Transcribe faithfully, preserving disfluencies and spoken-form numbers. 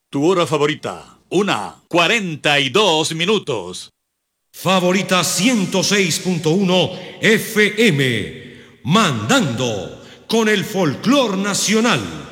Tu hora favorita, una cuarenta y dos minutos. Favorita ciento seis punto uno F M, mandando con el folclor nacional.